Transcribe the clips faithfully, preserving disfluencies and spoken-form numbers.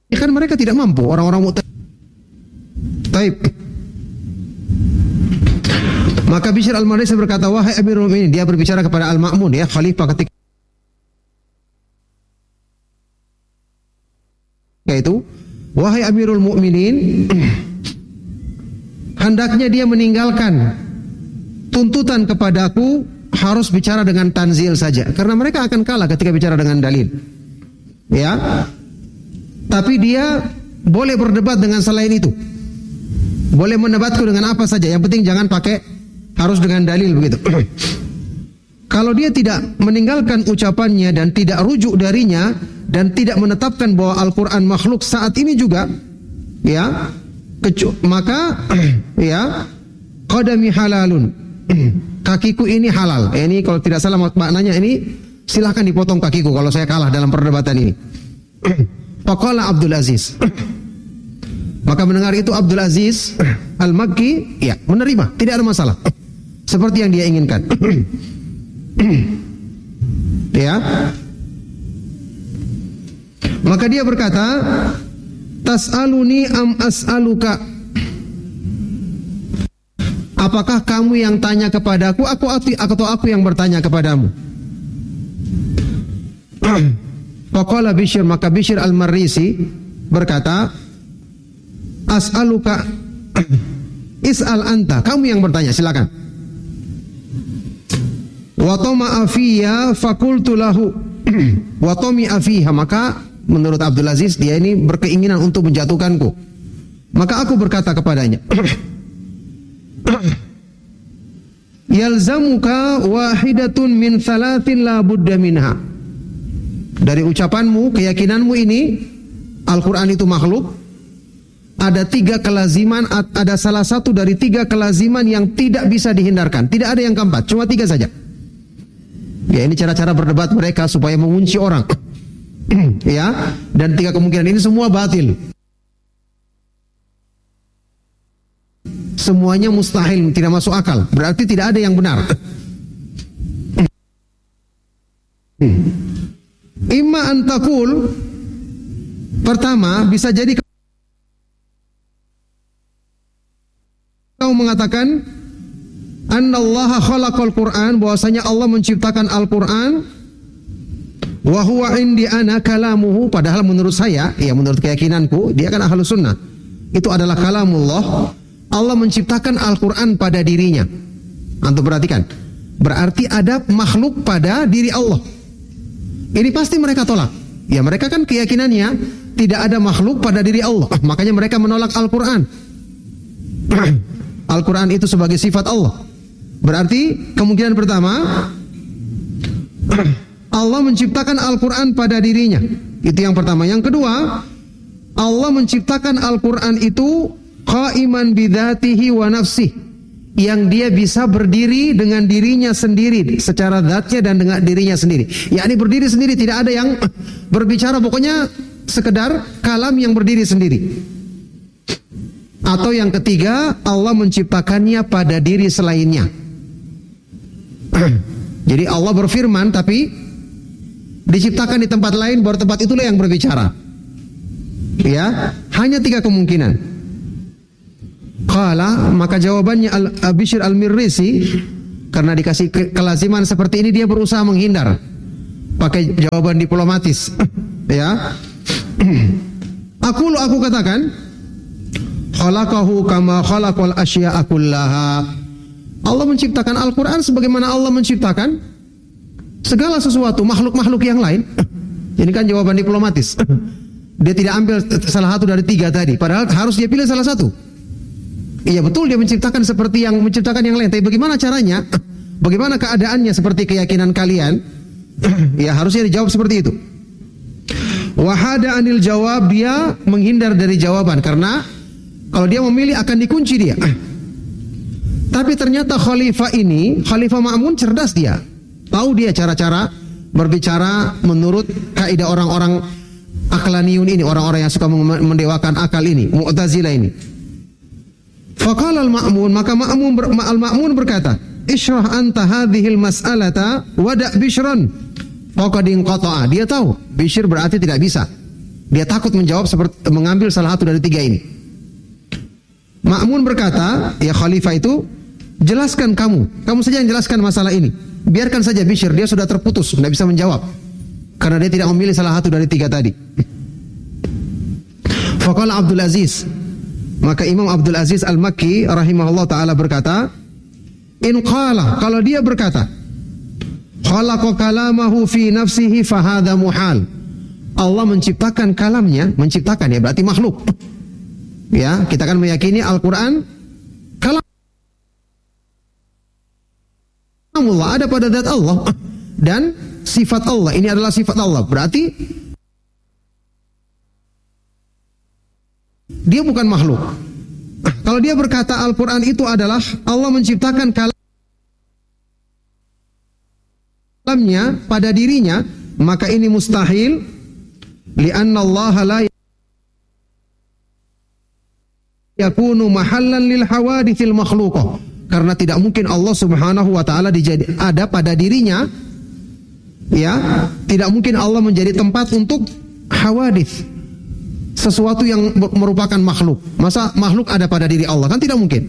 kan mereka tidak mampu, orang-orang Mu'tazilah. Taib. Maka Bishr al-Marisi berkata, wahai Amirul Mukminin, dia berbicara kepada Al-Ma'mun, ya, khalifah ketika itu, wahai Amirul Mukminin, hendaknya dia meninggalkan tuntutan kepadaku, harus bicara dengan tanzil saja, karena mereka akan kalah ketika bicara dengan dalil. Ya, tapi dia boleh berdebat dengan selain itu, boleh mendebatku dengan apa saja, yang penting jangan pakai harus dengan dalil begitu. Kalau dia tidak meninggalkan ucapannya dan tidak rujuk darinya dan tidak menetapkan bahwa Al-Quran makhluk saat ini juga, ya, kecu- maka ya, qadami halalun, kakiku ini halal. Eh, ini kalau tidak salah maknanya ini, silahkan dipotong kakiku kalau saya kalah dalam perdebatan ini. Faqala Abdul Aziz. Maka mendengar itu Abdul Aziz Al-Makki, ya, menerima, tidak ada masalah, seperti yang dia inginkan. Ya. Maka dia berkata, tas'aluni am as'aluka, apakah kamu yang tanya kepadaku, aku atau aku yang bertanya kepadamu? Faqala Bishr, maka Bishr al-Marisi berkata, as'aluka, is'al anta, kamu yang bertanya, silakan. Wa tama'a fiyya fakultu lahu wa tami'a fiha, maka menurut Abdul Aziz dia ini berkeinginan untuk menjatuhkanku. Maka aku berkata kepadanya, yalzamuka wahidatun min thalathin la budda minha. Dari ucapanmu, keyakinanmu ini Al-Quran itu makhluk, ada tiga kelaziman, ada salah satu dari tiga kelaziman yang tidak bisa dihindarkan. Tidak ada yang keempat, cuma tiga saja. Ya, ini cara-cara berdebat mereka supaya mengunci orang. Ya, dan tiga kemungkinan ini semua batil. Semuanya mustahil, tidak masuk akal. Berarti tidak ada yang benar. Imma antakul, pertama bisa jadi kau mengatakan annallaha khalaqal Qur'an, bahwasanya Allah menciptakan Al-Qur'an, wa huwa indi ana kalamuhu, padahal menurut saya, ya menurut keyakinanku, dia kan ahlus sunnah, itu adalah kalamullah. Allah menciptakan Al-Qur'an pada dirinya. Antum perhatikan, berarti ada makhluk pada diri Allah. Ini pasti mereka tolak. Ya, mereka kan keyakinannya tidak ada makhluk pada diri Allah, makanya mereka menolak Al-Qur'an. Al-Quran itu sebagai sifat Allah. Berarti kemungkinan pertama, Allah menciptakan Al-Quran pada dirinya. Itu yang pertama. Yang kedua, Allah menciptakan Al-Quran itu qaiman bidzatihi wa nafsih, yang dia bisa berdiri dengan dirinya sendiri, secara zatnya dan dengan dirinya sendiri. Yakni berdiri sendiri, tidak ada yang berbicara, pokoknya sekedar kalam yang berdiri sendiri. Atau yang ketiga, Allah menciptakannya pada diri selainnya. Jadi Allah berfirman tapi diciptakan di tempat lain, baru tempat itulah yang berbicara. Ya, hanya tiga kemungkinan. Qala, maka jawabannya Bishr al-Marisi, karena dikasih ke kelaziman seperti ini, dia berusaha menghindar pakai jawaban diplomatis. Ya. Aku aku katakan, khalaqahu kama khalaqal asya'a kullaha. Allah menciptakan Al-Quran sebagaimana Allah menciptakan segala sesuatu, makhluk-makhluk yang lain. Ini kan jawaban diplomatis. Dia tidak ambil salah satu dari tiga tadi, padahal harus dia pilih salah satu. Iya betul, dia menciptakan seperti yang menciptakan yang lain, tapi bagaimana caranya? Bagaimana keadaannya seperti keyakinan kalian? Ya harusnya dijawab seperti itu. Wahada anil jawab, dia menghindar dari jawaban karena kalau dia memilih akan dikunci dia. Tapi ternyata khalifah ini, Khalifah Ma'mun cerdas dia. Tahu dia cara-cara berbicara menurut kaidah orang-orang aqlaniyun ini, orang-orang yang suka mendewakan akal ini, Mu'tazilah ini. Faqala al-Ma'mun, maka Ma'mun ber, al-Ma'mun berkata, "Ishrah anta hadhil mas'alata wada' Bishran." Faqad inqata'a. Dia tahu Bishr berarti tidak bisa. Dia takut menjawab seperti mengambil salah satu dari tiga ini. Ma'mun berkata, ya khalifah itu, jelaskan kamu, kamu saja yang jelaskan masalah ini. Biarkan saja Bishr, dia sudah terputus, tidak bisa menjawab. Karena dia tidak memilih salah satu dari tiga tadi. Faqala Abdul Aziz, maka Imam Abdul Aziz Al-Makki rahimahullah ta'ala berkata, in qala, kalau dia berkata, khalaqa kalamahu fi nafsihi fahadha muhal. Allah menciptakan kalamnya, menciptakan ya berarti makhluk. Ya, kita akan meyakini Al-Quran kalamullah, ada pada zat Allah dan sifat Allah, ini adalah sifat Allah. Berarti dia bukan makhluk. Kalau dia berkata Al-Quran itu adalah Allah menciptakan kalamnya pada dirinya, maka ini mustahil, li'anna Allah la yakunu mahallan lil hawadithil makhluqah, karena tidak mungkin Allah Subhanahu wa taala ada pada dirinya, ya, tidak mungkin Allah menjadi tempat untuk hawadith, sesuatu yang merupakan makhluk. Masa makhluk ada pada diri Allah? Kan tidak mungkin.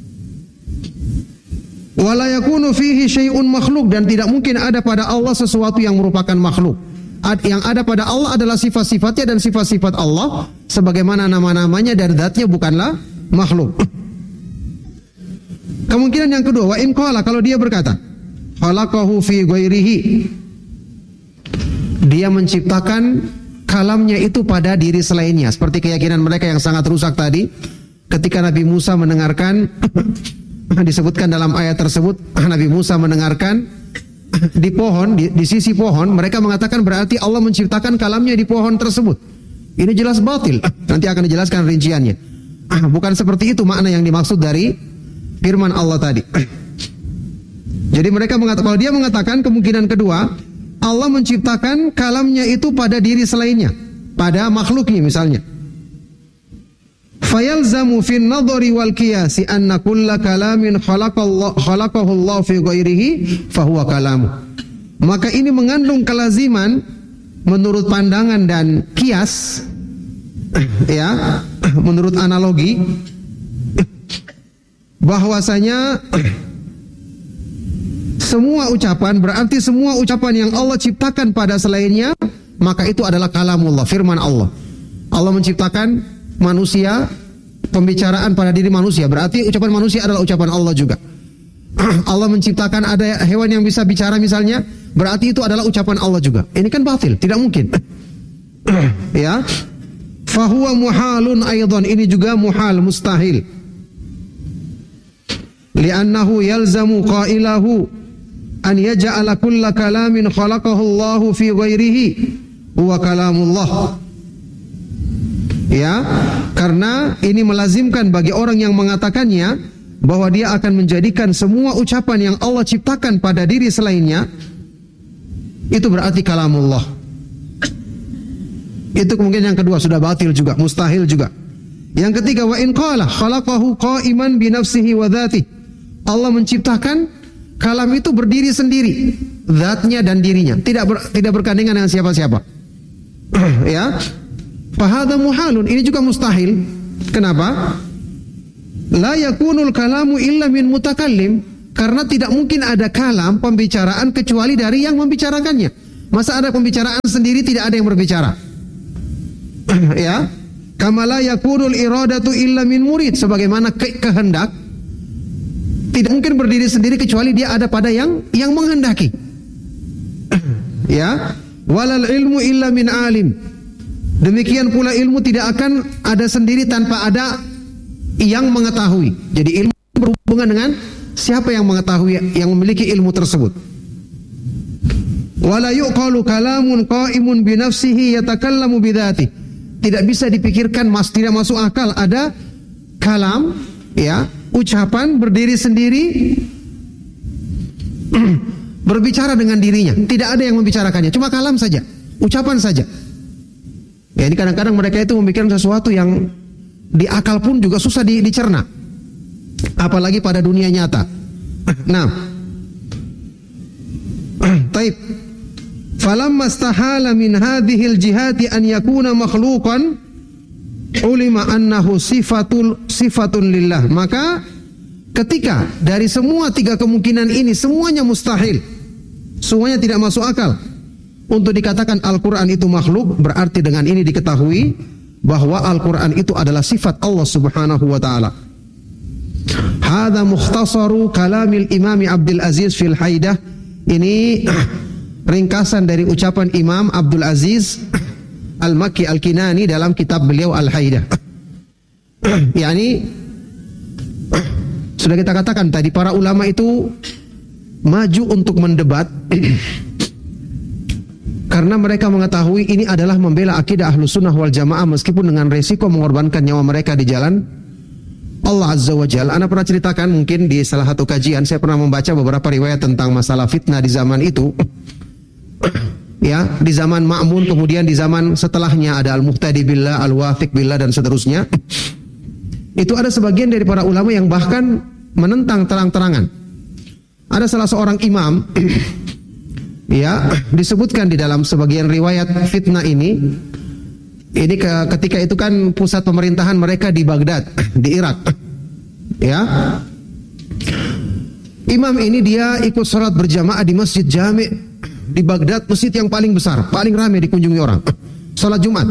Wala yakunu fihi syai'un makhluk, dan tidak mungkin ada pada Allah sesuatu yang merupakan makhluk. Yang ada pada Allah adalah sifat-sifatnya, dan sifat-sifat Allah sebagaimana nama-namanya dan zatnya bukanlah makhluk. Kemungkinan yang kedua, wa in qala, kalau dia berkata khalaqahu fi ghairihi, dia menciptakan kalamnya itu pada diri selainnya, seperti keyakinan mereka yang sangat rusak tadi ketika Nabi Musa mendengarkan disebutkan dalam ayat tersebut, Nabi Musa mendengarkan di pohon, di, di sisi pohon, mereka mengatakan berarti Allah menciptakan kalamnya di pohon tersebut. Ini jelas batil. Nanti akan dijelaskan rinciannya. Bukan seperti itu makna yang dimaksud dari firman Allah tadi. Jadi mereka mengatakan, kalau dia mengatakan kemungkinan kedua, Allah menciptakan kalamnya itu pada diri selainnya, pada makhluknya misalnya. Fayalzamu fin nadhari wal qiyasi anna kulla kalamin khalaqallahu khalaqahu Allah fi ghairihi fahuwa kalamu. Maka ini mengandung kelaziman menurut pandangan dan kias, ya, menurut analogi, bahwasanya semua ucapan, berarti semua ucapan yang Allah ciptakan pada selainnya, maka itu adalah kalamullah, firman Allah. Allah menciptakan manusia, pembicaraan pada diri manusia, berarti ucapan manusia adalah ucapan Allah juga. Allah menciptakan ada hewan yang bisa bicara misalnya, berarti itu adalah ucapan Allah juga. Ini kan batil, tidak mungkin. Ya, fahuwa muhalun aidan, ini juga muhal, mustahil. Li'annahu yalzamu qailahu an yaj'ala kulla kalamin khalaqahu Allahu fi ghairihi huwa kalamullah. Ya, karena ini melazimkan bagi orang yang mengatakannya bahwa dia akan menjadikan semua ucapan yang Allah ciptakan pada diri selainnya itu berarti kalamullah. Itu kemungkinan yang kedua, sudah batil juga, mustahil juga. Yang ketiga, wa in qala khalaqahu qa'iman bi nafsihi wa dzatihi, Allah menciptakan kalam itu berdiri sendiri, zatnya dan dirinya, tidak ber, tidak berkandingan dengan siapa-siapa. Ya, fahadha muhalun, ini juga mustahil. Kenapa? La yakunul kalamu illa min mutakallim, karena tidak mungkin ada kalam, pembicaraan, kecuali dari yang membicarakannya. Masa ada pembicaraan sendiri tidak ada yang berbicara? Ya, kama la yakunul iradatu illa min murid, sebagaimana ke kehendak tidak mungkin berdiri sendiri kecuali dia ada pada yang yang menghendaki. Ya, walal ilmu illa min alim, demikian pula ilmu tidak akan ada sendiri tanpa ada yang mengetahui. Jadi ilmu berhubungan dengan siapa yang mengetahui, yang memiliki ilmu tersebut. Wala yuqalu kalamun qa'imun bi nafsihi yatakallamu bi dzatihi, tidak bisa dipikirkan, mas tidak masuk akal ada kalam, ya, ucapan berdiri sendiri berbicara dengan dirinya. Tidak ada yang membicarakannya, cuma kalam saja, ucapan saja. Ya, ini kadang-kadang mereka itu memikirkan sesuatu yang di akal pun juga susah di, dicerna, apalagi pada dunia nyata. Nah, taib. falamma istahala min hadhil jihati an yakuna makhluqan ulima annahu sifatul sifatun lillah. Maka ketika dari semua tiga kemungkinan ini semuanya mustahil, semuanya tidak masuk akal untuk dikatakan Al-Quran itu makhluk, berarti dengan ini diketahui bahwa Al-Quran itu adalah sifat Allah subhanahu wa ta'ala. Hadha mukhtasaru kalamil imami Abdul Aziz fil Haidah. Ini ringkasan dari ucapan Imam Abdul Aziz Al-Makki Al-Kinani dalam kitab beliau Al-Haidah. Yani sudah kita katakan tadi, para ulama itu maju untuk mendebat karena mereka mengetahui ini adalah membela akidah Ahlus Sunnah wal Jamaah meskipun dengan resiko mengorbankan nyawa mereka di jalan Allah Azza wa Jalla. Anda pernah ceritakan mungkin di salah satu kajian, saya pernah membaca beberapa riwayat tentang masalah fitnah di zaman itu. Ya, di zaman Ma'mun, kemudian di zaman setelahnya ada Al-Muhtadi Billah, Al-Wathiq Billah dan seterusnya. Itu ada sebagian dari para ulama yang bahkan menentang terang-terangan. Ada salah seorang imam ya, disebutkan di dalam sebagian riwayat fitnah ini. Ini ke, ketika itu kan pusat pemerintahan mereka di Baghdad, di Irak. Ya. Imam ini dia ikut salat berjamaah di Masjid Jami' di Baghdad, masjid yang paling besar, paling ramai dikunjungi orang. Salat Jumat.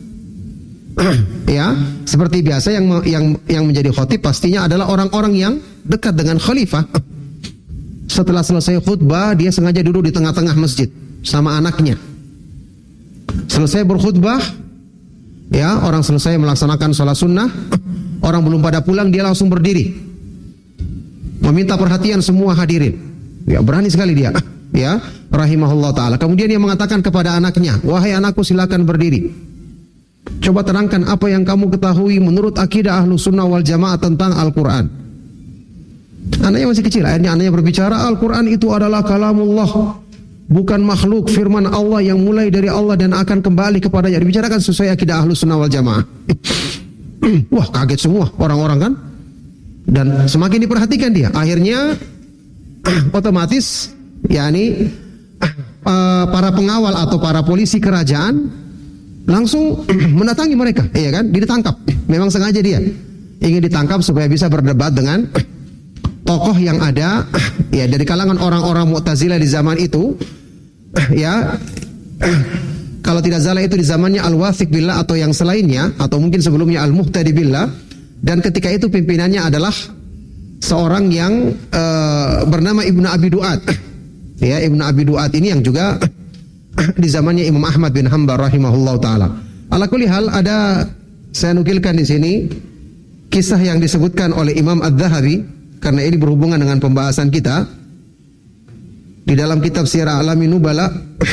Ya, seperti biasa yang yang yang menjadi khatib pastinya adalah orang-orang yang dekat dengan khalifah. Setelah selesai khutbah, dia sengaja duduk di tengah-tengah masjid sama anaknya. Selesai berkhutbah, ya, orang selesai melaksanakan sholat sunnah, orang belum pada pulang, dia langsung berdiri meminta perhatian semua hadirin. Ya, berani sekali dia, ya, rahimahullah ta'ala. Kemudian dia mengatakan kepada anaknya, wahai anakku, silakan berdiri, coba terangkan apa yang kamu ketahui menurut akidah Ahlus Sunnah wal Jamaah tentang Al-Quran. Anaknya masih kecil, akhirnya anaknya berbicara, Al-Quran itu adalah kalamullah, bukan makhluk, firman Allah yang mulai dari Allah dan akan kembali kepadanya. Dibicarakan sesuai akidah Ahlus Sunnah wal Jamaah. Wah, kaget semua orang-orang kan. Dan semakin diperhatikan dia, akhirnya otomatis yakni uh, para pengawal atau para polisi kerajaan langsung mendatangi mereka, iya kan? Ditangkap. Memang sengaja dia ingin ditangkap supaya bisa berdebat dengan tokoh yang ada ya dari kalangan orang-orang Mu'tazilah di zaman itu. Ya, kalau tidak salah itu di zamannya Al-Wathiq Billah atau yang selainnya, atau mungkin sebelumnya Al-Muhtadi Billah. Dan ketika itu pimpinannya adalah seorang yang uh, bernama Ibnu Abi Duat. Ya, Ibnu Abi Duat ini yang juga di zamannya Imam Ahmad bin Hanbal rahimahullah taala. Ala kulli hal, ada saya nukilkan di sini kisah yang disebutkan oleh Imam Adz-Dzahabi karena ini berhubungan dengan pembahasan kita di dalam kitab Syiar A'lamin Nubala.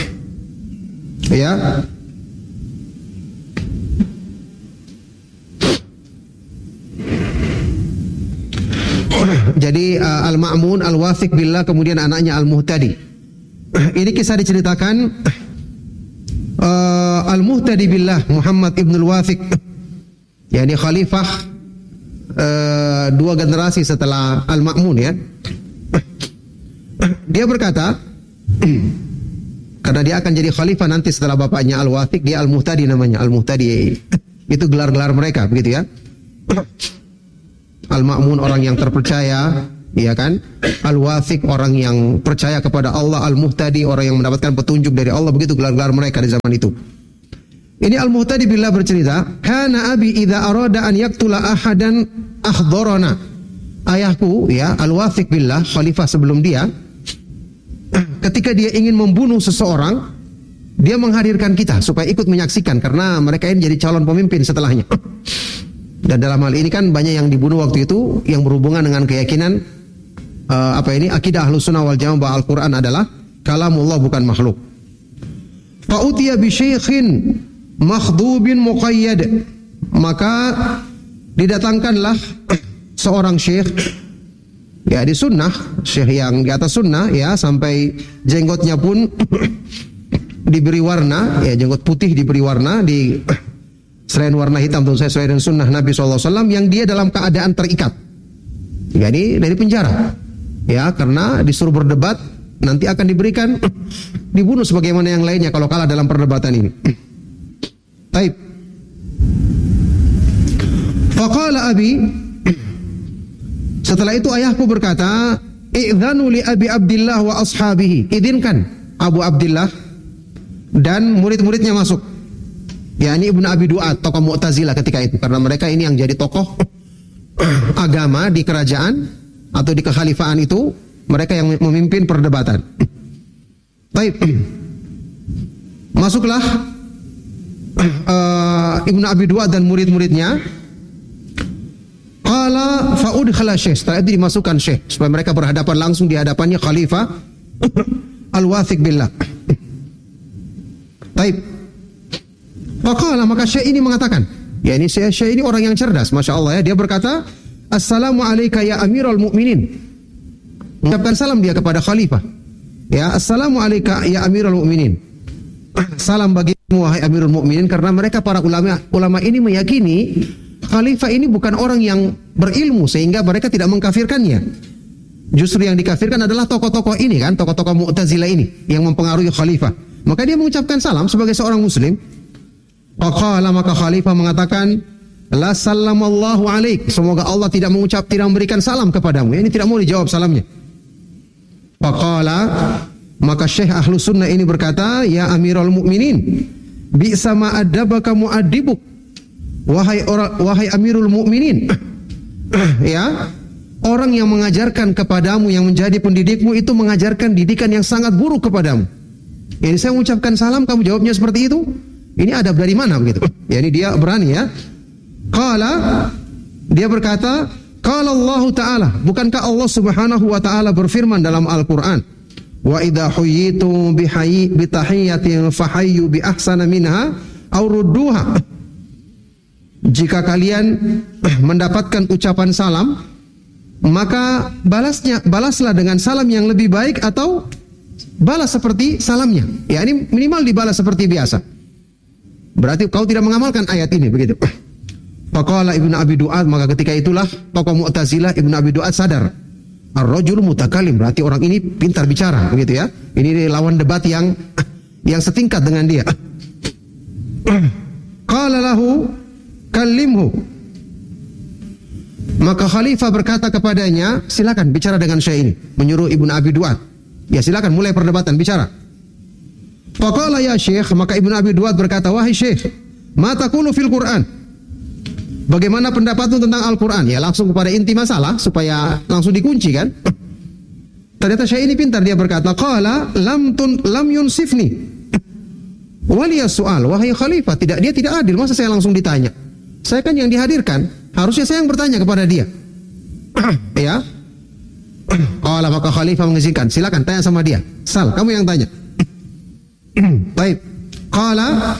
Ya. Jadi uh, Al-Ma'mun, Al-Wathiq Billah, kemudian anaknya Al-Muhtadi. Ini kisah diceritakan uh, Al-Muhtadi Billah Muhammad ibn Al-Wathiq, yakni khalifah uh, dua generasi setelah Al-Ma'mun, ya. Dia berkata, karena dia akan jadi khalifah nanti setelah bapaknya Al-Wathiq, dia Al-Muhtadi namanya, Al-Muhtadi. Itu gelar-gelar mereka, begitu ya. Al-Ma'mun orang yang terpercaya, iya kan? Al-Wathiq orang yang percaya kepada Allah, Al-Muhtadi orang yang mendapatkan petunjuk dari Allah, begitu gelar-gelar mereka di zaman itu. Ini Al-Muhtadi Billah bercerita, "Kana abi idza arada an yaqtula ahadan ahdharana." Ayahku, ya, Al-Wathiq Billah, khalifah sebelum dia, ketika dia ingin membunuh seseorang, dia menghadirkan kita supaya ikut menyaksikan karena mereka ini jadi calon pemimpin setelahnya. Dan dalam hal ini kan banyak yang dibunuh waktu itu yang berhubungan dengan keyakinan uh, apa ini akidah Ahlus Sunnah wal Jamaah bahwa Al-Quran adalah kalamullah bukan makhluk. Fa'utiya bi syaikhin makhdubin muqayyad, maka didatangkanlah seorang syekh, ya di sunnah, syekh yang di atas sunnah, ya, sampai jenggotnya pun diberi warna, ya, jenggot putih diberi warna, di selain warna hitam tentu saya sesuai dengan sunnah Nabi shallallahu alaihi wasallam, yang dia dalam keadaan terikat, ya, ini dari penjara, ya, karena disuruh berdebat nanti akan diberikan dibunuh sebagaimana yang lainnya kalau kalah dalam perdebatan ini. Taib. Faqala abi, setelah itu ayahku berkata, "Idzanu li Abi Abdillah wa ashabihi." Izinkan Abu Abdillah dan murid-muridnya masuk. Ya, ini Ibnu Abi Duat, tokoh Mu'tazilah ketika itu, karena mereka ini yang jadi tokoh agama di kerajaan atau di kekhalifahan itu, mereka yang memimpin perdebatan. Baik. Masuklah uh, Ibnu Abi Duat dan murid-muridnya. Qala fa'udkhala syekh. Setelah itu dimasukkan syekh supaya mereka berhadapan langsung di hadapannya khalifah al-wathiq billah. Baik. Faqala, maka syekh ini mengatakan, ya ini syekh, syekh ini orang yang cerdas, masya Allah ya. Dia berkata, "Assalamu alayka ya Amirul Mukminin." Mengucapkan salam dia kepada khalifah. Ya, "Assalamu alayka ya Amirul Mukminin." Salam bagimu wahai Amirul Mukminin, karena mereka para ulama ulama ini meyakini khalifah ini bukan orang yang berilmu sehingga mereka tidak mengkafirkannya. Justru yang dikafirkan adalah tokoh-tokoh ini kan, tokoh-tokoh Mu'tazilah ini yang mempengaruhi khalifah. Maka dia mengucapkan salam sebagai seorang muslim. Faqala, maka khalifah mengatakan, "La sallamallahu alaik." Semoga Allah tidak mengucap, tidak memberikan salam kepadamu. Ini tidak mau dijawab salamnya. Faqala, maka Syekh Ahlus Sunnah ini berkata, "Ya Amirul Mukminin, bi'sa ma adabaka mu'addibuk." Wahai orang, wahai Amirul Mukminin, ya, orang yang mengajarkan kepadamu, yang menjadi pendidikmu itu mengajarkan didikan yang sangat buruk kepadamu. Ini saya mengucapkan salam, kamu jawabnya seperti itu. Ini adab dari mana begitu? Ya, ini dia berani ya. Qala, dia berkata, qala Allah Ta'ala, bukankah Allah Subhanahu wa taala berfirman dalam Al-Qur'an, "Wa idza huyyitum bihayyi bitahiyyatin fahayyu bi ahsana minha aw rudduha." Jika kalian mendapatkan ucapan salam, maka balasnya balaslah dengan salam yang lebih baik atau balas seperti salamnya. Ya, ini minimal dibalas seperti biasa. Berarti kau tidak mengamalkan ayat ini begitu. Faqala Ibnu Abi Duat, maka ketika itulah tokoh Mu'tazilah Ibnu Abi Duat sadar. Ar-rajul mutakalim, berarti orang ini pintar bicara begitu ya. Ini lawan debat yang yang setingkat dengan dia. Qala lahu kallimhu. Maka khalifah berkata kepadanya, silakan bicara dengan syekh ini, menyuruh Ibnu Abi Duat. Ya silakan mulai perdebatan, bicara. Faqala ya syekh, maka Ibnu Abi Duat berkata, "Wahai syekh, ma taqulu fil Qur'an?" Bagaimana pendapatmu tentang Al-Qur'an? Ya langsung kepada inti masalah supaya langsung dikunci kan. Ternyata syekh ini pintar, dia berkata, "Qala lam tun lam yunsifni waliya soal." Wahai khalifah, tidak, dia tidak adil, masa saya langsung ditanya? Saya kan yang dihadirkan, harusnya saya yang bertanya kepada dia. Ya. Qala, maka khalifah mengizinkan, silakan tanya sama dia. Sal, kamu yang tanya. Baik. Qala,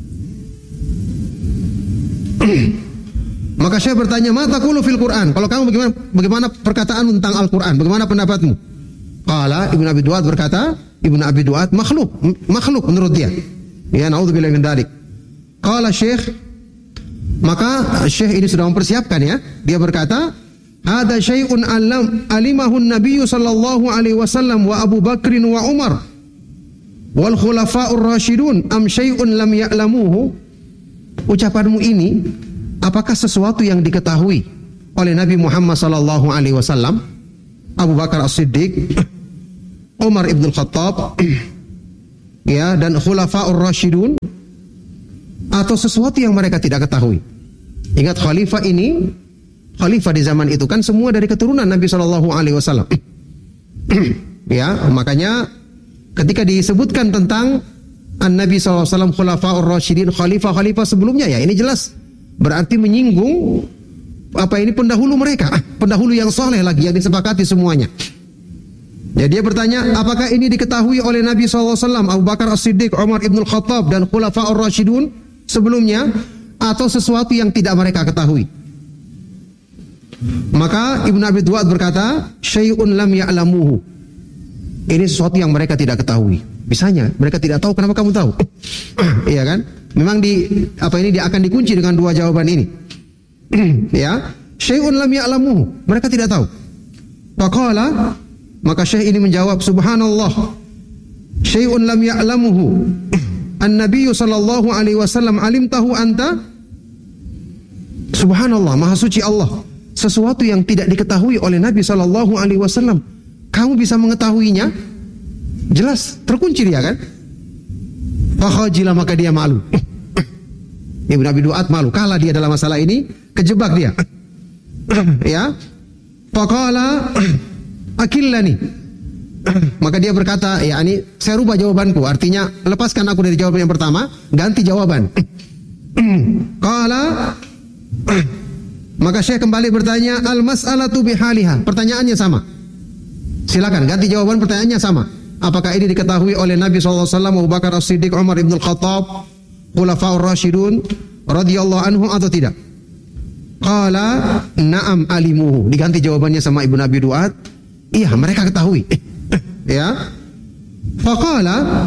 maka saya bertanya, "Ma taqulu fil Qur'an?" Kalau kamu bagaimana bagaimana perkataan tentang Al-Qur'an? Bagaimana pendapatmu? Qala, Ibnu Abi Duat berkata, Ibnu Abi Duat makhluk, makhluk menurut dia. Ya, naudzubillahi min dzalik. Qala Syekh, maka Syekh ini sudah mempersiapkan ya. Dia berkata, "Hada syai'un alam alimahu an-nabiy sallallahu alaihi wasallam wa Abu Bakrin wa Umar wal khulafa'ur rasyidun am syai'un lam ya'lamuhu." Ucapanmu ini apakah sesuatu yang diketahui oleh Nabi Muhammad sallallahu alaihi wasallam, Abu Bakar As-Siddiq, Umar ibn Khattab, ya, dan khulafa'ur rasyidun, atau sesuatu yang mereka tidak ketahui? Ingat, khalifah ini, khalifah di zaman itu kan semua dari keturunan Nabi sallallahu alaihi wasallam. Ya, makanya ketika disebutkan tentang An-Nabi sallallahu alaihi wasallam khulafa'ur rasyidin, khalifah-khalifah sebelumnya, ya ini jelas berarti menyinggung apa ini pendahulu mereka, pendahulu yang soleh lagi yang disepakati semuanya. Ya, dia bertanya, apakah ini diketahui oleh Nabi sallallahu alaihi wasallam, Abu Bakar As-Siddiq, Umar ibn Khattab dan khulafa'ur rasyidun sebelumnya, atau sesuatu yang tidak mereka ketahui? Maka Ibnu Abi Duat berkata, "Syai'un lam ya'lamuhu." Ini sesuatu yang mereka tidak ketahui. Misalnya, mereka tidak tahu, kenapa kamu tahu? Iya kan? Memang di apa ini dia akan dikunci dengan dua jawaban ini. Ya, syai'un lam ya'lamuhu, mereka tidak tahu. Faqala, maka Syekh ini menjawab, "Subhanallah, syai'un lam ya'lamuhu an-nabiy sallallahu alaihi wasallam alimtahu anta. Subhanallah, maha suci Allah. Sesuatu yang tidak diketahui oleh Nabi sallallahu alaihi wasallam, kamu bisa mengetahuinya? Jelas terkunci dia kan? Fakhajila, maka dia malu. Ibnu Abi Duat malu, kalah dia dalam masalah ini, kejebak dia. Ya. Faqala akillani. Maka dia berkata, ya ini saya rubah jawabanku, artinya lepaskan aku dari jawaban yang pertama, ganti jawaban. Qala, maka Syekh kembali bertanya, al-mas'alatu bihaliha. Pertanyaannya sama. Silakan ganti jawaban, pertanyaannya sama. Apakah ini diketahui oleh Nabi sallallahu alaihi wasallam, Abu Bakar As-Siddiq, Umar ibn al-Khattab, Khulafaur Rasyidun radhiyallahu anhum atau tidak? Qala na'am alimuhu. Diganti jawabannya sama Ibnu Abi Duat. Iya, mereka ketahui. Ya. Faqala,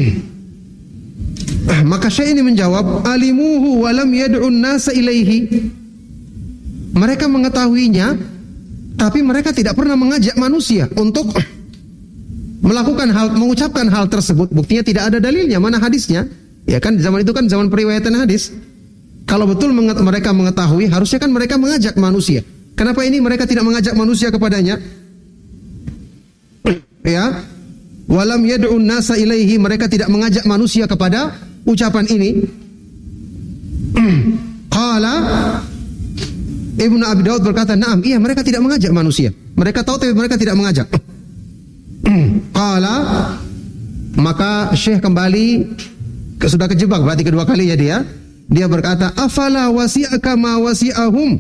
maka Syekh ini menjawab, alimuhu wa lam yad'un nasa ilaihi. Mereka mengetahuinya, tapi mereka tidak pernah mengajak manusia untuk melakukan hal, mengucapkan hal tersebut. Buktinya tidak ada dalilnya, mana hadisnya? Ya kan, zaman itu kan zaman periwayatan hadis. Kalau betul menget, mereka mengetahui, harusnya kan mereka mengajak manusia. Kenapa ini mereka tidak mengajak manusia kepadanya? Ya, walam yad'un nasa ilaihi, mereka tidak mengajak manusia kepada ucapan ini. Qala, Ibnu Abi Daud berkata, "Na'am, iya mereka tidak mengajak manusia. Mereka tahu tapi mereka tidak mengajak." Qala, maka Syekh kembali, sudah kejebak berarti kedua kalinya dia. Dia berkata, "Afala wasi'aka ma wasi'ahum?"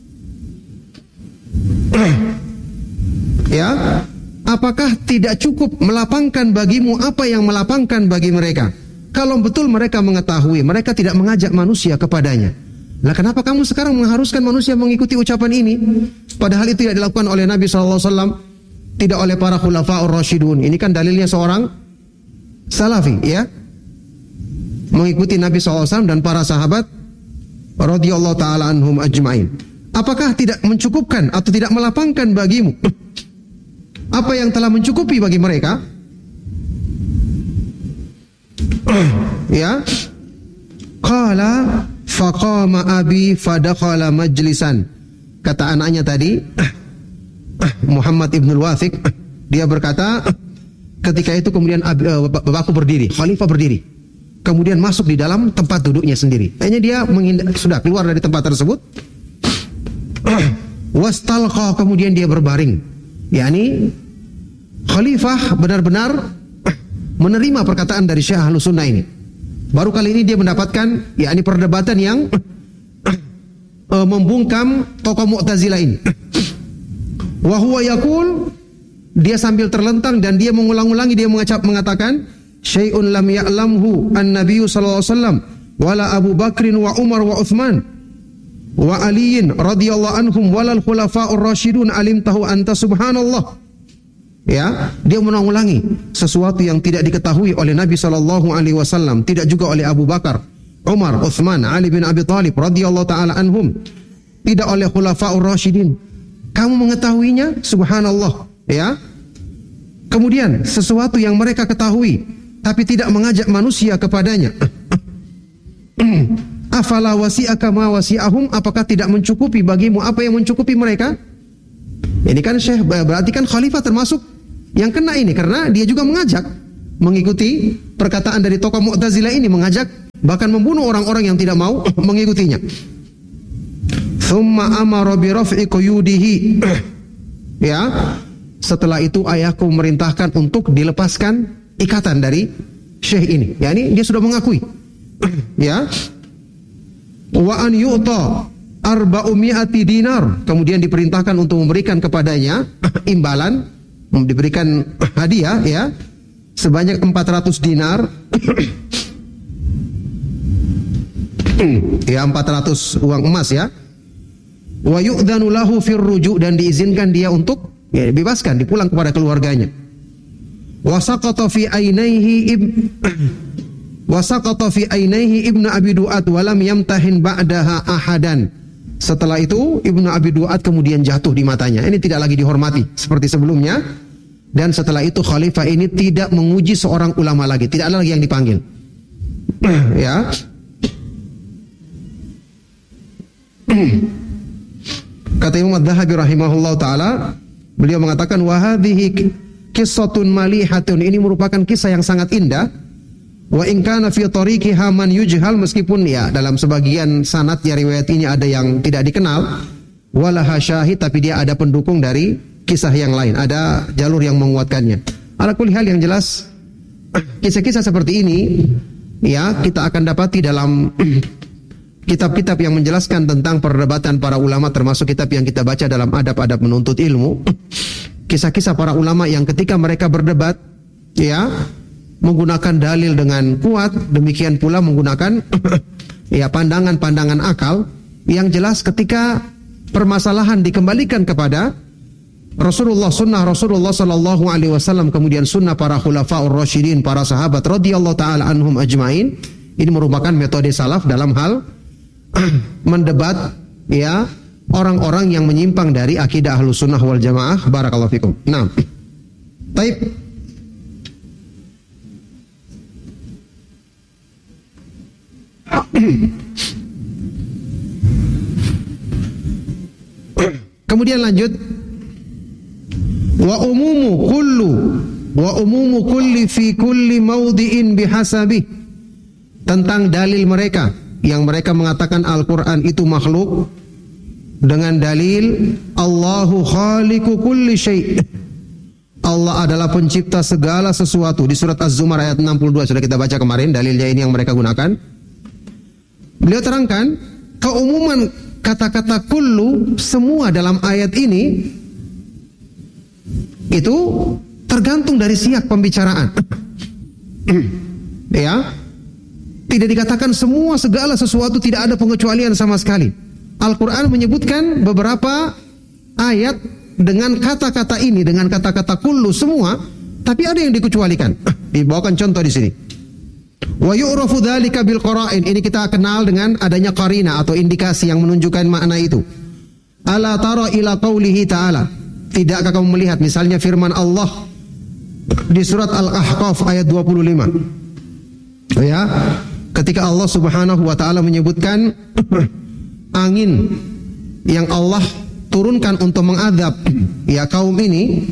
Ya, apakah tidak cukup melapangkan bagimu apa yang melapangkan bagi mereka? Kalau betul mereka mengetahui, mereka tidak mengajak manusia kepadanya. Lah kenapa kamu sekarang mengharuskan manusia mengikuti ucapan ini? Padahal itu tidak dilakukan oleh Nabi sallallahu alaihi wasallam, tidak oleh para khulafaur rasyidun. Ini kan dalilnya seorang salafi, ya. Mengikuti Nabi sallallahu alaihi wasallam dan para sahabat radhiyallahu taala anhum ajmain. Apakah tidak mencukupkan atau tidak melapangkan bagimu apa yang telah mencukupi bagi mereka? Ya. Qala faqama abi fadakhala majlisan. Kata anaknya tadi, Muhammad ibn al-Wathiq, dia berkata, ketika itu kemudian bapakku berdiri, khalifah berdiri, kemudian masuk di dalam tempat duduknya sendiri. Hanya dia menghindar, sudah keluar dari tempat tersebut. Wastalqa, kemudian dia berbaring. yakni khalifah benar-benar menerima perkataan dari Syekh Ahlus Sunnah ini. Baru kali ini dia mendapatkan yakni perdebatan yang uh, membungkam tokoh Mu'tazilah ini. Wa huwa yaqul, dia sambil terlentang dan dia mengulang-ulangi, dia mengacap mengatakan syai'un lam ya'lamhu an-nabiy sallallahu alaihi wasallam wala Abu Bakrin wa Umar wa Uthman wa Aliin radhiyallahu anhum walal khulafa'ur rasyidun alimtahu anta subhanallah. Ya, dia mengulangi sesuatu yang tidak diketahui oleh Nabi sallallahu alaihi wasallam, tidak juga oleh Abu Bakar, Umar, Uthman, Ali bin Abi Thalib radhiyallahu taala anhum, tidak oleh khulafa'ur rasyidin. Kamu mengetahuinya, subhanallah, ya. Kemudian sesuatu yang mereka ketahui tapi tidak mengajak manusia kepadanya. Afala wasi'aka ma wasi'ahum, apakah tidak mencukupi bagimu apa yang mencukupi mereka? Ini kan Syekh, berarti kan khalifah termasuk yang kena ini, karena dia juga mengajak mengikuti perkataan dari tokoh Mu'tazilah ini, mengajak bahkan membunuh orang-orang yang tidak mau mengikutinya. Thumma amara bi raf'i quyudihi. Ya, setelah itu ayahku memerintahkan untuk dilepaskan ikatan dari Syekh ini. Ya, ini dia sudah mengakui. Ya. Wa an yu'ta arba'umi'ati dinar, kemudian diperintahkan untuk memberikan kepadanya imbalan, diberikan hadiah, ya, sebanyak empat ratus dinar. Ya, empat ratus uang emas, ya. Wa yu'dzanu lahu fir ruju', dan diizinkan dia untuk, ya, dibebaskan, dipulang kepada keluarganya. Wa saqata fi ainaihi ib Wasaqata fi ainaihi Ibnu Abi Duat walam yamtahin ba'daha ahadan. Setelah itu Ibnu Abi Duat kemudian jatuh di matanya. Ini tidak lagi dihormati seperti sebelumnya. Dan setelah itu khalifah ini tidak menguji seorang ulama lagi, tidak ada lagi yang dipanggil. Ya. Kata Imam Adz-Dzahabi rahimahullah taala, beliau mengatakan wa hadhihi qissatun malihatun, ini merupakan kisah yang sangat indah. Wa in kana fi tariqiha man yujhal, meskipun ya dalam sebagian sanadnya riwayat ini ada yang tidak dikenal, walaha syahid, tapi dia ada pendukung dari kisah yang lain, ada jalur yang menguatkannya. Ala kulli hal, yang jelas kisah-kisah seperti ini ya kita akan dapati dalam kitab-kitab yang menjelaskan tentang perdebatan para ulama, termasuk kitab yang kita baca dalam adab-adab menuntut ilmu. Kisah-kisah para ulama yang ketika mereka berdebat ya menggunakan dalil dengan kuat, demikian pula menggunakan ya pandangan-pandangan akal. Yang jelas ketika permasalahan dikembalikan kepada Rasulullah, sunnah Rasulullah sallallahu alaihi wasallam, kemudian sunnah para khulafaur rasyidin, para sahabat radhiyallahu taala anhum ajmain, ini merupakan metode salaf dalam hal mendebat ya orang-orang yang menyimpang dari akidah Ahlus Sunnah wal Jamaah. Barakallahu fikum. Nah, taib. Kemudian lanjut, wa umumu kullu wa umumu kulli fi kulli mawdi'in bihasabi, tentang dalil mereka yang mereka mengatakan Al-Quran itu makhluk dengan dalil Allahu khaliqu kulli syai', Allah adalah pencipta segala sesuatu, di surat Az-Zumar ayat enam puluh dua sudah kita baca kemarin, dalilnya ini yang mereka gunakan. Beliau terangkan keumuman kata-kata kullu semua dalam ayat ini itu tergantung dari siyak pembicaraan. Ya, tidak dikatakan semua segala sesuatu, tidak ada pengecualian sama sekali. Al-Quran menyebutkan beberapa ayat dengan kata-kata ini, dengan kata-kata kullu semua, tapi ada yang dikecualikan. Dibawakan contoh di sini. Wa yu'rafu dzalika bil qara'in, ini kita kenal dengan adanya qarina atau indikasi yang menunjukkan makna itu. Ala tara ila qaulihi ta'ala, tidakkah kamu melihat misalnya firman Allah di surat Al-Ahqaf ayat dua puluh lima. Ya, ketika Allah Subhanahu wa taala menyebutkan angin yang Allah turunkan untuk mengadab ya kaum ini,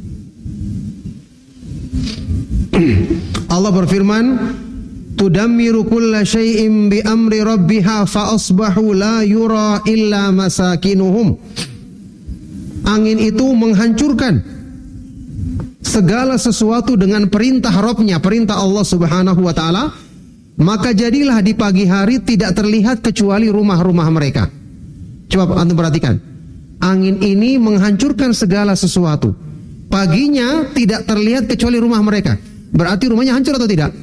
Allah berfirman, tudammiru kulla syai'in bi amri rabbiha fa asbahu la yura illa masakinuhum. Angin itu menghancurkan segala sesuatu dengan perintah Rabb-nya, perintah Allah Subhanahu wa taala, maka jadilah di pagi hari tidak terlihat kecuali rumah-rumah mereka. Coba antum perhatikan. Angin ini menghancurkan segala sesuatu. Paginya tidak terlihat kecuali rumah mereka. Berarti rumahnya hancur atau tidak?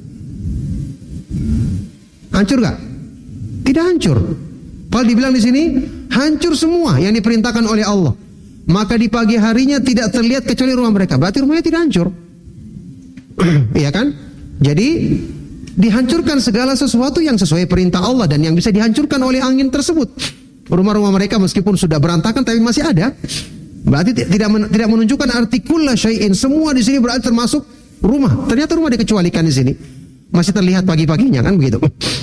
Hancur gak? Tidak hancur. Padahal dibilang di sini hancur semua yang diperintahkan oleh Allah. Maka di pagi harinya tidak terlihat kecuali rumah mereka. Berarti rumahnya tidak hancur. Iya kan? Jadi dihancurkan segala sesuatu yang sesuai perintah Allah dan yang bisa dihancurkan oleh angin tersebut. Rumah-rumah mereka meskipun sudah berantakan tapi masih ada. Berarti tidak men, tidak menunjukkan arti kulla syai'in, semua di sini berarti termasuk rumah. Ternyata rumah dikecualikan di sini. Masih terlihat pagi-paginya kan begitu.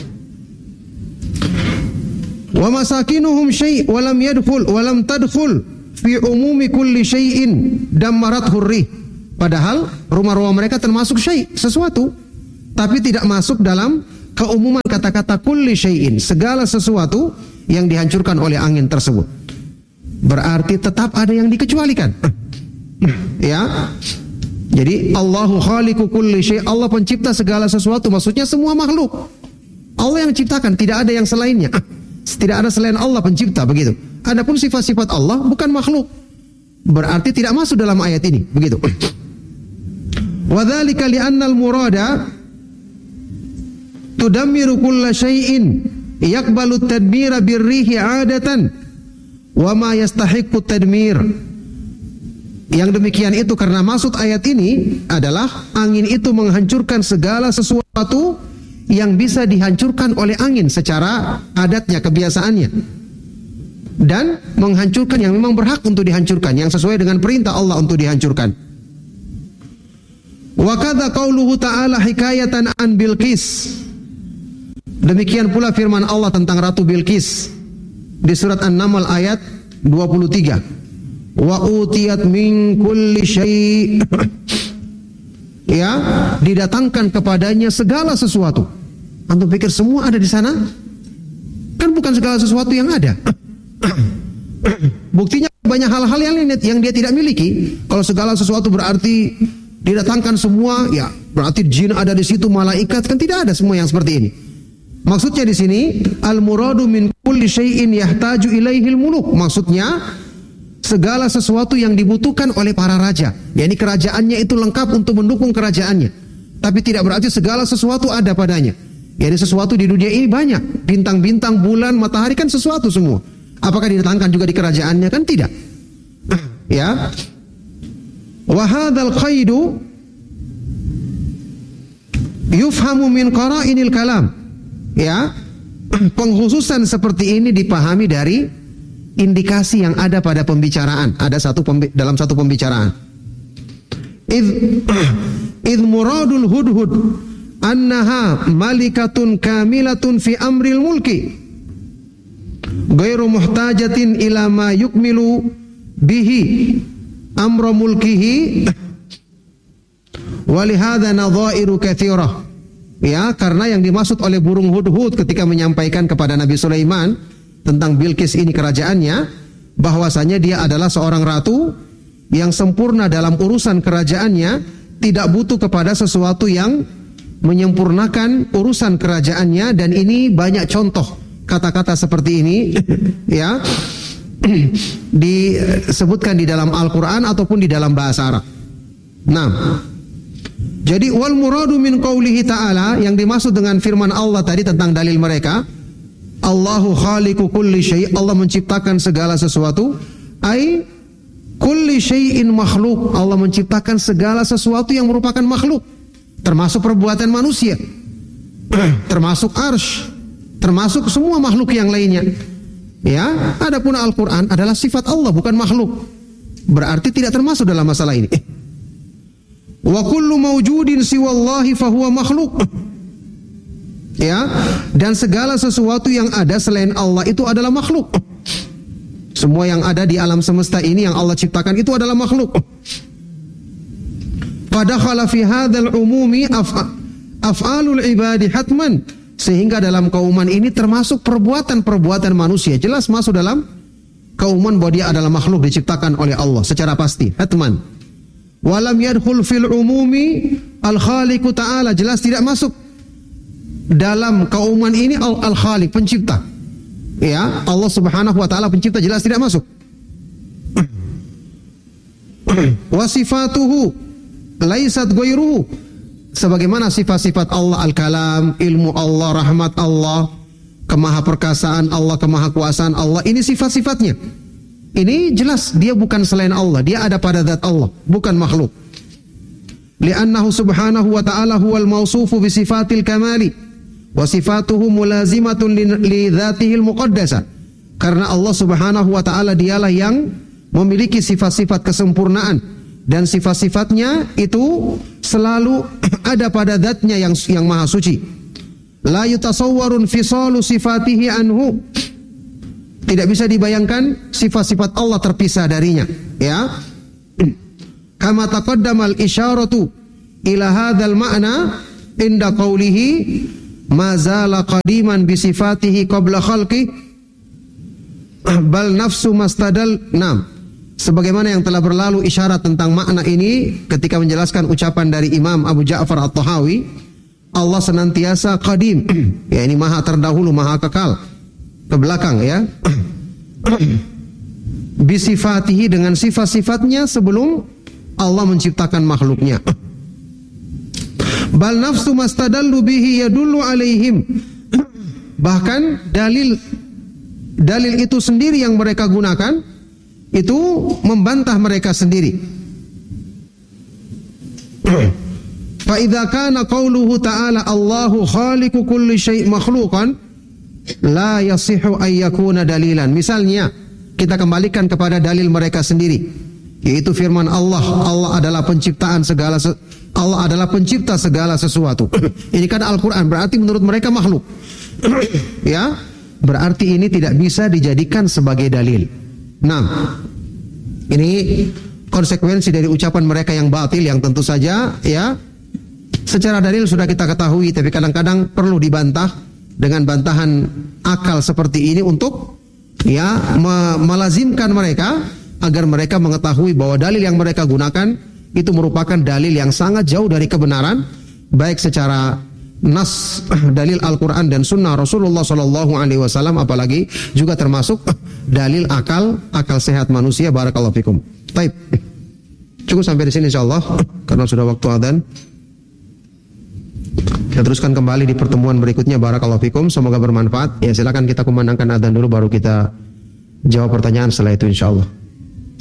Wa masakinuhum syai' wa lam yadkhul wa lam tadkhul fi umumi kulli syai'in dammarathu rih. Padahal rumah-rumah mereka termasuk syai', sesuatu, tapi tidak masuk dalam keumuman kata-kata kulli syai'in, segala sesuatu yang dihancurkan oleh angin tersebut. Berarti tetap ada yang dikecualikan. Ya. Jadi Allahu khaliqu kulli syai', Allah pencipta segala sesuatu, maksudnya semua makhluk. Allah yang ciptakan, tidak ada yang selainnya. Tidak ada selain Allah pencipta, begitu. Adapun sifat-sifat Allah bukan makhluk, berarti tidak masuk dalam ayat ini, begitu. Wa dzalika li'anna al-murada tudammiru kulla syai'in yaqbalu at-tadmira birrihi 'adatan wa ma yastahiqqu at-tadmir. Yang demikian itu karena maksud ayat ini adalah angin itu menghancurkan segala sesuatu yang bisa dihancurkan oleh angin secara adatnya, kebiasaannya, dan menghancurkan yang memang berhak untuk dihancurkan, yang sesuai dengan perintah Allah untuk dihancurkan. Wa kadza qauluhu ta'ala hikayatan an Bilqis. Demikian pula firman Allah tentang Ratu Bilqis di surat An-Naml ayat dua puluh tiga. Wa utiyat min kulli syai'. Ya, didatangkan kepadanya segala sesuatu. Antum pikir semua ada di sana? Kan bukan segala sesuatu yang ada. Buktinya banyak hal-hal yang yang dia tidak miliki. Kalau segala sesuatu berarti didatangkan semua, ya berarti jin ada di situ, malaikat, kan tidak ada semua yang seperti ini. Maksudnya di sini al-muradu min kulli syai'in yahtaju ilaihil muluk. Maksudnya segala sesuatu yang dibutuhkan oleh para raja. yakni kerajaannya itu lengkap untuk mendukung kerajaannya. Tapi tidak berarti segala sesuatu ada padanya. yakni sesuatu di dunia ini banyak. Bintang-bintang, bulan, matahari kan sesuatu semua. Apakah didatangkan juga di kerajaannya? Kan tidak. Ya. Wa hadzal qaidu yufhamu min qara'inil kalam. Ya, pengkhususan seperti ini dipahami dari indikasi yang ada pada pembicaraan. Ada satu pembi dalam satu pembicaraan. Id id muradul hudhud annaha malikatun kamilatun fi amril mulki ghairu muhtajatin ila ma yukmilu bihi amra mulkihi wa li hadza nadhairu katsirah. Ya, karena yang dimaksud oleh burung hudhud ketika menyampaikan kepada Nabi Sulaiman tentang Bilqis ini kerajaannya, bahwasanya dia adalah seorang ratu yang sempurna dalam urusan kerajaannya, tidak butuh kepada sesuatu yang menyempurnakan urusan kerajaannya, dan ini banyak contoh kata-kata seperti ini ya disebutkan di dalam Al-Quran ataupun di dalam bahasa Arab. Nah, jadi wal muradu min qaulihi ta'ala, yang dimaksud dengan firman Allah tadi tentang dalil mereka, Allahu khaliqu kulli syai', Allah menciptakan segala sesuatu, ai kulli syai'in makhluk, Allah menciptakan segala sesuatu yang merupakan makhluk, termasuk perbuatan manusia, termasuk arsy, termasuk semua makhluk yang lainnya. Ya, adapun Al-Qur'an adalah sifat Allah, bukan makhluk. Berarti tidak termasuk dalam masalah ini. Wa kullu mawjudin siwallahi fahuwa makhluk. Ya, dan segala sesuatu yang ada selain Allah itu adalah makhluk. Semua yang ada di alam semesta ini yang Allah ciptakan itu adalah makhluk. Fadakhala fi hadzal umumi af'alul ibadi hatman, sehingga dalam keumuman ini termasuk perbuatan-perbuatan manusia, jelas masuk dalam keumuman bahwa dia adalah makhluk diciptakan oleh Allah secara pasti, hatman. Walam yadkhul fil umumi al-khaliqu ta'ala, jelas tidak masuk dalam keumuman ini al-khaliq, pencipta. Ya, Allah Subhanahu wa taala pencipta, jelas tidak masuk. Wa sifatuhu laisat ghairuhu, sebagaimana sifat-sifat Allah, al-kalam, ilmu Allah, rahmat Allah, kemahaperkasaan Allah, kemahakuasaan Allah, ini sifat-sifatnya. Ini jelas dia bukan selain Allah, dia ada pada zat Allah, bukan makhluk. Li'annahu subhanahu wa ta'ala huwal mausufu bi sifatil kamali wa sifatuhu mulazimatun li dzatihil muqaddasah. Karena Allah Subhanahu wa ta'ala dialah yang memiliki sifat-sifat kesempurnaan, dan sifat-sifatnya itu selalu ada pada zatnya yang yang maha suci. La yutasawwarun fisalu sifatihi anhu, tidak bisa dibayangkan sifat-sifat Allah terpisah darinya. Ya, kama taqaddama al-isyaratu ila hadzal ma'na inda qawlihi ma zala qadiman bi sifatihi qabla khalqi bal nafsu mastadal. Nam, sebagaimana yang telah berlalu isyarat tentang makna ini ketika menjelaskan ucapan dari Imam Abu Ja'far At-Tahawi, Allah senantiasa qadim, ya ini maha terdahulu, maha kekal ke belakang, ya. Bisifatihi, dengan sifat-sifatnya sebelum Allah menciptakan makhluknya. Bal nafsu mastadallu bihi yadullu alaihim, bahkan dalil dalil itu sendiri yang mereka gunakan itu membantah mereka sendiri. Fa idza kana qauluhu ta'ala Allahu khaliqu kulli syai' makhluqan la yasihu ay yakuna dalilan. Misalnya kita kembalikan kepada dalil mereka sendiri, yaitu firman Allah, Allah adalah penciptaan segala Allah adalah pencipta segala sesuatu. Ini kan Al-Quran, berarti menurut mereka makhluk. Ya, berarti ini tidak bisa dijadikan sebagai dalil. Nah, ini konsekuensi dari ucapan mereka yang batil, yang tentu saja ya secara dalil sudah kita ketahui, tapi kadang-kadang perlu dibantah dengan bantahan akal seperti ini untuk ya me melazimkan mereka agar mereka mengetahui bahwa dalil yang mereka gunakan itu merupakan dalil yang sangat jauh dari kebenaran, baik secara nas dalil Al-Quran dan Sunnah Rasulullah Sallallahu Alaihi Wasallam, apalagi juga termasuk dalil akal akal sehat manusia. Barakallahu fikum. Baik, cukup sampai di sini insyaallah karena sudah waktu adzan. Kita teruskan kembali di pertemuan berikutnya. Barakallahu fikum, semoga bermanfaat. Ya, silakan kita kumandangkan adzan dulu baru kita jawab pertanyaan setelah itu insyaallah.